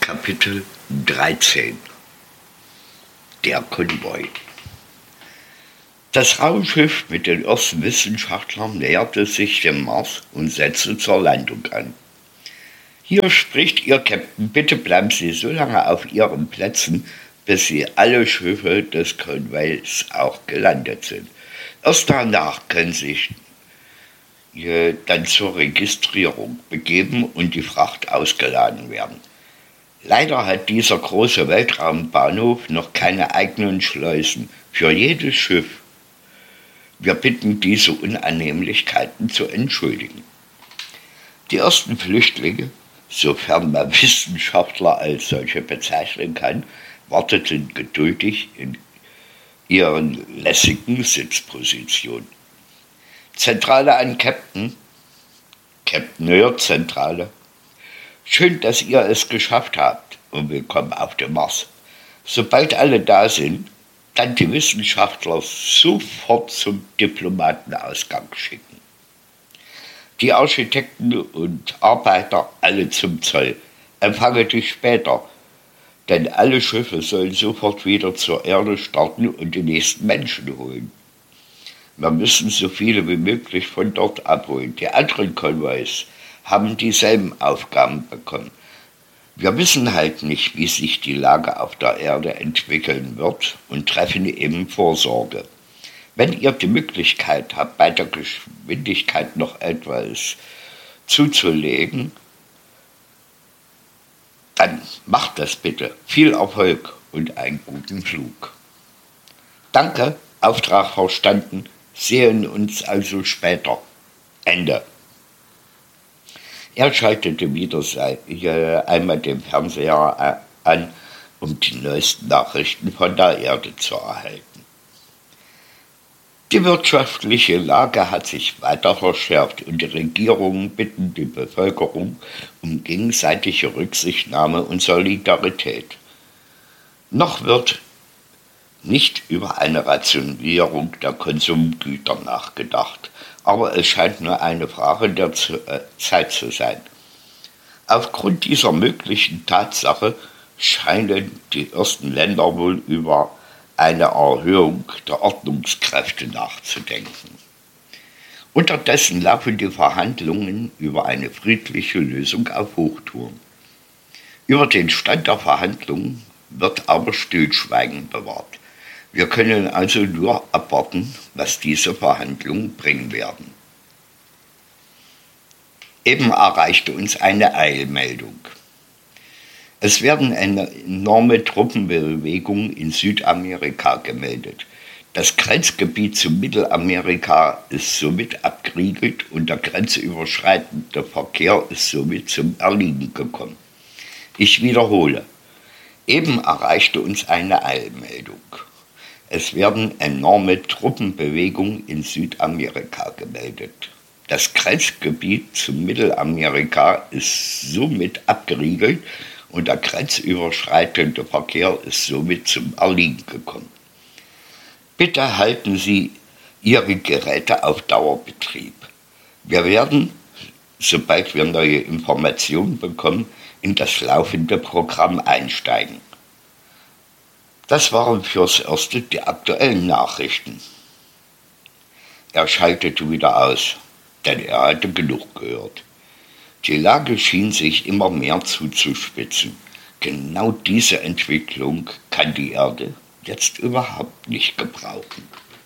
Kapitel 13 Der Konvoi. Das Raumschiff mit den ersten Wissenschaftlern näherte sich dem Mars und setzte zur Landung an. »Hier spricht Ihr Captain, bitte bleiben Sie so lange auf Ihren Plätzen, bis Sie alle Schiffe des Konvois auch gelandet sind. Erst danach können Sie sich dann zur Registrierung begeben und die Fracht ausgeladen werden. Leider hat dieser große Weltraumbahnhof noch keine eigenen Schleusen für jedes Schiff. Wir bitten, diese Unannehmlichkeiten zu entschuldigen.« Die ersten Flüchtlinge, sofern man Wissenschaftler als solche bezeichnen kann, warteten geduldig in ihren lässigen Sitzpositionen. »Zentrale an Captain.« »Captain hört Zentrale.« »Schön, dass ihr es geschafft habt und willkommen auf dem Mars. Sobald alle da sind, dann die Wissenschaftler sofort zum Diplomatenausgang schicken. Die Architekten und Arbeiter alle zum Zoll. Empfange dich später, denn alle Schiffe sollen sofort wieder zur Erde starten und die nächsten Menschen holen. Wir müssen so viele wie möglich von dort abholen. Die anderen Konvois haben dieselben Aufgaben bekommen. Wir wissen halt nicht, wie sich die Lage auf der Erde entwickeln wird und treffen eben Vorsorge. Wenn ihr die Möglichkeit habt, bei der Geschwindigkeit noch etwas zuzulegen, dann macht das bitte. Viel Erfolg und einen guten Flug.« »Danke, Auftrag verstanden. Sehen uns also später. Ende.« Er schaltete wieder einmal den Fernseher an, um die neuesten Nachrichten von der Erde zu erhalten. Die wirtschaftliche Lage hat sich weiter verschärft und die Regierungen bitten die Bevölkerung um gegenseitige Rücksichtnahme und Solidarität. Noch wird nicht über eine Rationierung der Konsumgüter nachgedacht, aber es scheint nur eine Frage der Zeit zu sein. Aufgrund dieser möglichen Tatsache scheinen die ersten Länder wohl über eine Erhöhung der Ordnungskräfte nachzudenken. Unterdessen laufen die Verhandlungen über eine friedliche Lösung auf Hochtouren. Über den Stand der Verhandlungen wird aber Stillschweigen bewahrt. Wir können also nur abwarten, was diese Verhandlungen bringen werden. Eben erreichte uns eine Eilmeldung. Es werden enorme Truppenbewegungen in Südamerika gemeldet. Das Grenzgebiet zu Mittelamerika ist somit abgeriegelt und der grenzüberschreitende Verkehr ist somit zum Erliegen gekommen. Ich wiederhole, eben erreichte uns eine Eilmeldung. Es werden enorme Truppenbewegungen in Südamerika gemeldet. Das Grenzgebiet zu Mittelamerika ist somit abgeriegelt und der grenzüberschreitende Verkehr ist somit zum Erliegen gekommen. Bitte halten Sie Ihre Geräte auf Dauerbetrieb. Wir werden, sobald wir neue Informationen bekommen, in das laufende Programm einsteigen. Das waren fürs Erste die aktuellen Nachrichten. Er schaltete wieder aus, denn er hatte genug gehört. Die Lage schien sich immer mehr zuzuspitzen. Genau diese Entwicklung kann die Erde jetzt überhaupt nicht gebrauchen.